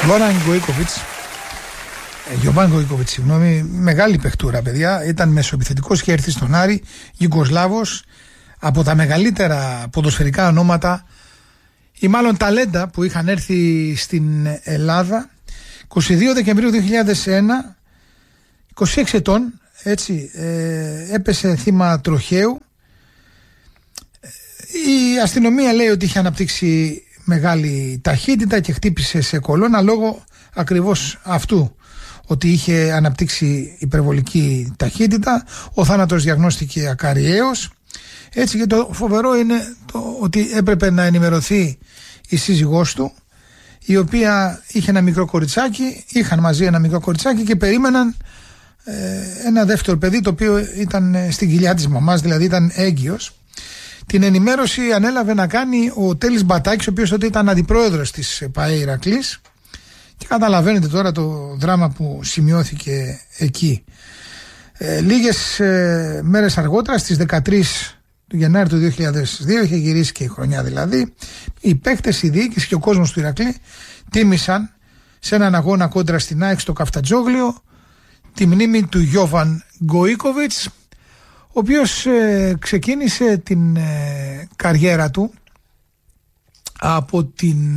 Γιοβάν Γκοϊκόβιτς, μεγάλη παιχτούρα, παιδιά. Ήταν μεσοεπιθετικός, είχε έρθει στον Άρη, Ιουγκοσλάβος, από τα μεγαλύτερα ποδοσφαιρικά ονόματα ή μάλλον ταλέντα που είχαν έρθει στην Ελλάδα. 22 Δεκεμβρίου 2001, 26 ετών, έτσι, έπεσε θύμα τροχαίου. Η αστυνομία λέει ότι είχε αναπτύξει μεγάλη ταχύτητα και χτύπησε σε κολόνα λόγω ακριβώς αυτού, ότι είχε αναπτύξει υπερβολική ταχύτητα. Ο θάνατος διαγνώστηκε ακαριαίος. Έτσι, και το φοβερό είναι ότι έπρεπε να ενημερωθεί η σύζυγός του, η οποία είχε ένα μικρό κοριτσάκι, είχαν μαζί ένα μικρό κοριτσάκι και περίμεναν ένα δεύτερο παιδί, το οποίο ήταν στην κοιλιά της μαμάς, δηλαδή ήταν έγκυος. Την ενημέρωση ανέλαβε να κάνει ο Τέλης Μπατάκης, ο οποίος τότε ήταν αντιπρόεδρος της ΠΑΕ Ηρακλής, και καταλαβαίνετε τώρα το δράμα που σημειώθηκε εκεί. Λίγες μέρες αργότερα, στις 13 του Γενάρη του 2002, είχε γυρίσει και η χρονιά δηλαδή, οι παίκτες, η διοίκηση και ο κόσμος του Ηρακλή τίμησαν σε έναν αγώνα κόντρα στην ΑΕΚ στο Καφτατζόγλιο τη μνήμη του Γιοβάν Γκοϊκόβιτς, ο οποίος ξεκίνησε την καριέρα του από την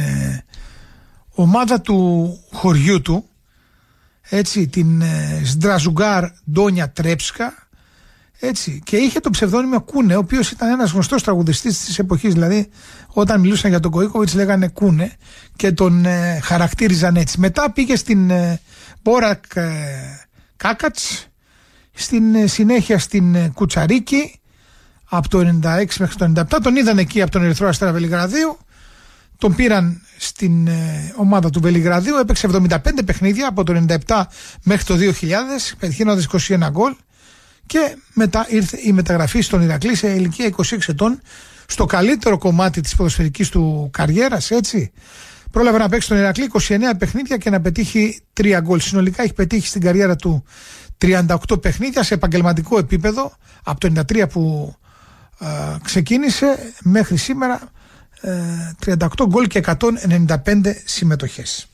ομάδα του χωριού του, έτσι, την Σντραζουγκάρ Ντόνια Τρέψκα, έτσι, και είχε το ψευδόνυμο Κούνε, ο οποίος ήταν ένας γνωστός τραγουδιστής της εποχής. Δηλαδή όταν μιλούσαν για τον Γκοϊκόβιτς λέγανε Κούνε και τον χαρακτήριζαν έτσι. Μετά πήγε στην Μπόρακ Κάκατς, στην συνέχεια στην Κουτσαρίκη από το 96 μέχρι το 97. Τον είδαν εκεί από τον Ερυθρό Αστέρα Βελιγραδίου, τον πήραν στην ομάδα του Βελιγραδίου, έπαιξε 75 παιχνίδια από το 97 μέχρι το 2000, πετυχαίνοντας 21 γκολ, και μετά ήρθε η μεταγραφή στον Ηρακλή σε ηλικία 26 ετών, στο καλύτερο κομμάτι της ποδοσφαιρικής του καριέρας, έτσι. Πρόλαβε να παίξει στον Ηρακλή 29 παιχνίδια και να πετύχει 3 γκολ. Συνολικά έχει πετύχει στην καριέρα του 38 παιχνίδια σε επαγγελματικό επίπεδο, από το 93 που ξεκίνησε μέχρι σήμερα, 38 γκολ και 195 συμμετοχές.